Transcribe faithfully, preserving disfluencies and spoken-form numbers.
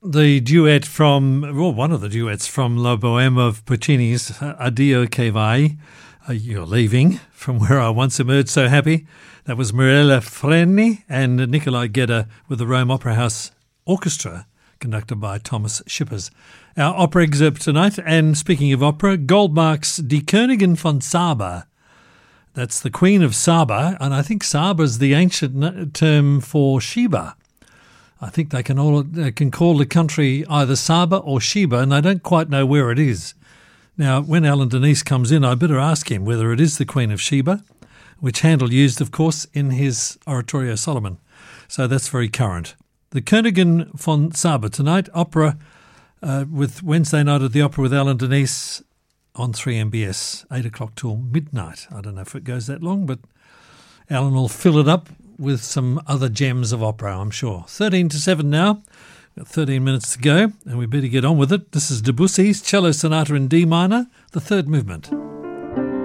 The duet from, well, one of the duets from La Bohème of Puccini's Addio che vai, uh, You're Leaving, From Where I Once Emerged So Happy. That was Mirella Freni and Nicolai Gedda with the Rome Opera House Orchestra, conducted by Thomas Shippers. Our opera excerpt tonight, and speaking of opera, Goldmark's Die Königin von Saba. That's the Queen of Saba, and I think Saba is the ancient term for Sheba. I think they can all they can call the country either Saba or Sheba, and they don't quite know where it is. Now, when Alan Denise comes in, I better ask him whether it is the Queen of Sheba, which Handel used, of course, in his Oratorio Solomon. So that's very current. The Königin von Saba tonight, opera uh, with Wednesday night at the Opera with Alan Denise on three M B S, eight o'clock till midnight. I don't know if it goes that long, but Alan will fill it up with some other gems of opera, I'm sure. thirteen to seven now. Got thirteen minutes to go, and we better get on with it. This is Debussy's Cello Sonata in D minor, the third movement.